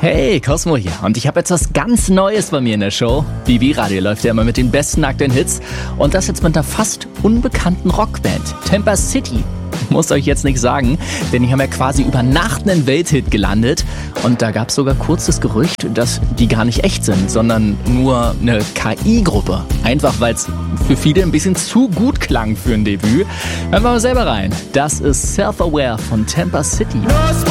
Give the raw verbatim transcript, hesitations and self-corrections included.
Hey, Cosmo hier. Und ich habe jetzt was ganz Neues bei mir in der Show. B B Radio läuft ja immer mit den besten aktuellen Hits. Und das jetzt mit einer fast unbekannten Rockband. Tampa City. Muss euch jetzt nicht sagen, denn die haben ja quasi über Nacht einen Welthit gelandet. Und da gab es sogar kurz das Gerücht, dass die gar nicht echt sind, sondern nur eine K I-Gruppe. Einfach, weil es für viele ein bisschen zu gut klang für ein Debüt. Hören wir mal selber rein. Das ist Self-Aware von Tampa City. Los,